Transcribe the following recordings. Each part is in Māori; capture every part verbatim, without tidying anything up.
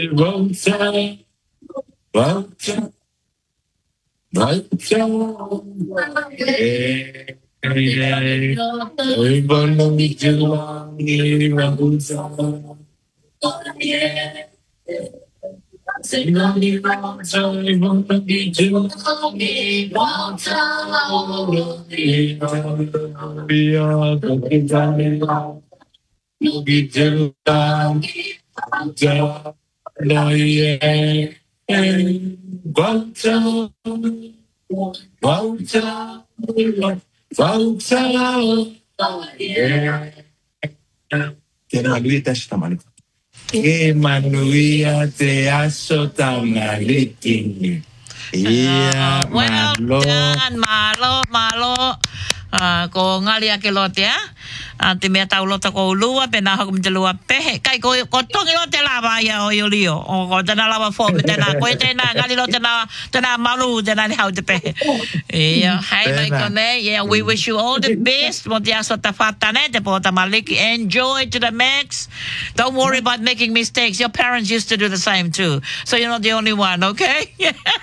Volta, volta, volta. Oi, boa noite, volta. Senhor de volta, volta de volta, pior do que já no vídeo da já não é volta, volta, volta. Manuia te tamani. E Manuia te aso tamaliki. Yeah, well done, Malo, Malo. Ah, ko ngalia ke lote ya. Ante me tau lota ko lua pe na ko mtelua pe kai ko ko tongi lote la ba ya o yolio. O ko tana la ba fo me tana ko tena ngali lote na tana malu tana ni how te pe. Yeah, hi my kone. Yeah, we wish you all the best. Mo dia so ta fatane te po ta maliki. Enjoy to the max. Don't worry about making mistakes. Your parents used to do the same too. So you're not the only one, okay?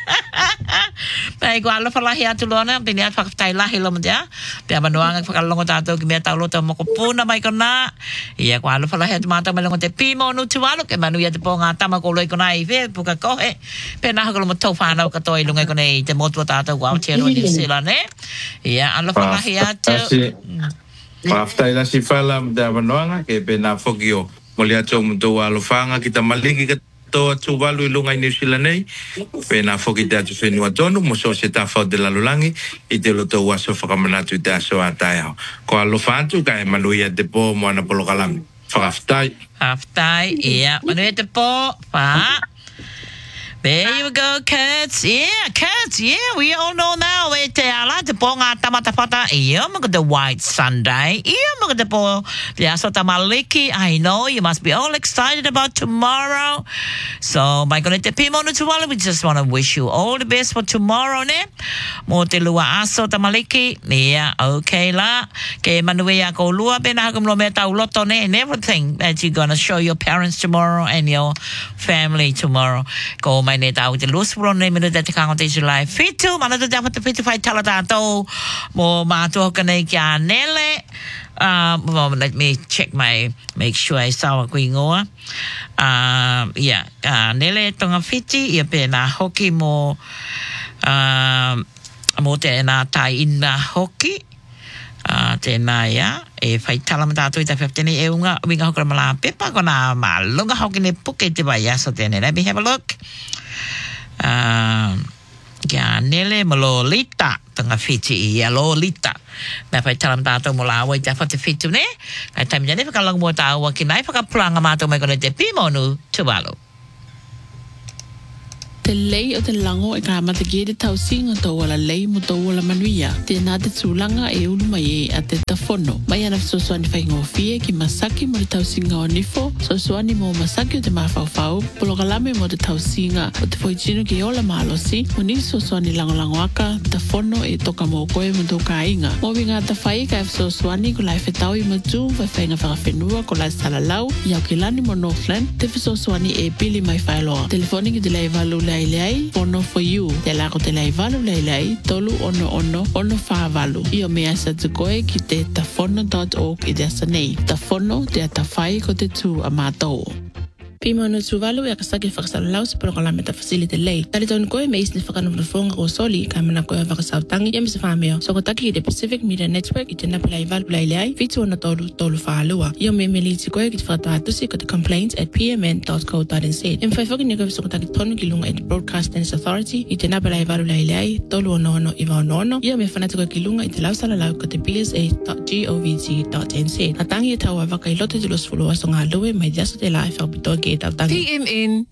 Pai ko ala fala hia tu lona pe ni at faktai la hilo mo dia. Pe abanuang fakalongo tato ki me tau lota mo puna mai kona ia kwa lo fala he mata mai longo te pimo no tualo ke manu ia te ponga tama ko loi kona i ve puka kohe pe na ko mo to fa na ka toi lunga kona i te motu tata wa che ro ni sila ne ia ala fala he ate after la si fala da banonga ke pe na fogio mo lia to mo to alo fanga kita maliki ka to tu valu lunga ni sila nei pe na fogi da tu fenu atonu mo so se ta fa de la lulangi i te lo to wa so fa kamana tu da so ataya ko alo fantu ka manuia de po mo na polo kalam fa aftai aftai ia manuia de po fa. There you go, kids. Yeah, kids. Yeah, we all know now. We te ala te ponga tamata pata. Yeah, mga the white Sunday. Yeah, mga the po piaso tamaliki. I know you must be all excited about tomorrow. So, my God, te pimo no tuwala. We just want to wish you all the best for tomorrow, ne? Mo te lua aso tamaliki. Yeah, okay la. Ke manuia ko lua pena hakum lo meta uloto ne and everything that you're gonna show your parents tomorrow and your family tomorrow. Ko mai ne tau te lus pro ne me te kango te July fitu mana te dapat te fitu fai tala tato mo mato ka nei kia nele uh well, let me check my make sure I saw a kuingoa uh yeah uh nele tonga fiti ia pe na hoki mo uh mo te na tai ina hoki uh tēnā ia e whai tala matato i ta whiaptene e unga winga hokura mala pepa kona malunga hoki ne puke te vai aso tēne. Let me have a look. Uh, kia nele mo Lolita tanga whiti i a Lolita me whai tala matato mo la awa i ta whate whitu ne kai taimi jane whakalangu mo ta awa ki nai whakapulanga mato mai kone te pimonu tuwalo. Te lei o te lango e ka mata ki te tau singa tau wala lei mo tau wala manuia. Tēnā te tūlanga e ulu mai e a te tafono. Mai ana sosoani whai ngofie ki masaki mo te tau singa o nifo. Sosoani mo masaki o te mawhauwhau. Polo kalame mo te tau singa o te whaitino ki ola mahalosi. Mo ni sosoani lango lango aka. Tafono e toka mo koe mo tau ka inga. Mo winga ta whai ka e sosoani ko lai whetau i matu. Whai whainga whakawhenua ko lai salalau. Iau ki lani mo Northland. Te sosoani e pili mai whailoa. Telefoni ki te lai valu lai lei fono for you te la ko te lai valu lei lei tolu ono ono ono fa valu io me asa te koe ki te tafono dot org i te asa nei tafono te atawhai ko te tū a mātou. Pima no tuvalu e kasake whakasalau se prokalame ta facility lei. Tari tonu koe me isni whakanawhanafonga o soli ka mana koe whakasautangi ia misa whameo. So ko taki i te Pacific Media Network i te napilai valu lai lai fitu ona tolu tolu whaalua. Ia me me liti koe ki te whakatatusi ko te complaints at p m n dot co dot n z. Im whai whaki niko so ko taki tonu ki lunga i te Broadcast Standards Authority i te napilai valu lai lai tolu ono ono iwa ono ono. Ia me whanata koe ki lunga i te lausala lau ko te b s a dot gov dot n z. Na tangi e tau a waka i lote te losfulu aso ngā lue mai diaso te lai whakapitoa ki T M N